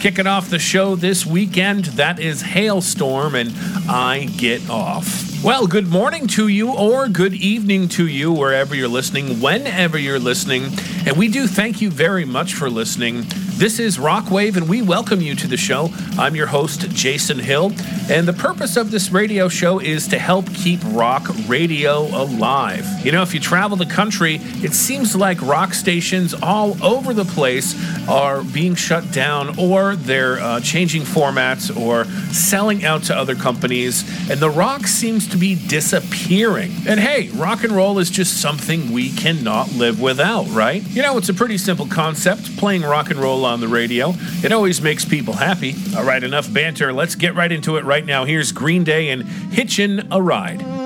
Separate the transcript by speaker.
Speaker 1: Kicking off the show this weekend, that is Hailstorm and I Get Off. Well, good morning to you or good evening to you, wherever you're listening, whenever you're listening. And we do thank you very much for listening. This is Rockwave, and we welcome you to the show. I'm your host, Jason Hill, and the purpose of this radio show is to help keep rock radio alive. You know, if you travel the country, it seems like rock stations all over the place are being shut down, or they're changing formats or selling out to other companies, and the rock seems to be disappearing. And hey, rock and roll is just something we cannot live without, right? You know, it's a pretty simple concept, playing rock and roll on the radio. It always makes people happy. All right, enough banter. Let's get right into it right now. Here's Green Day and Hitchin' a Ride.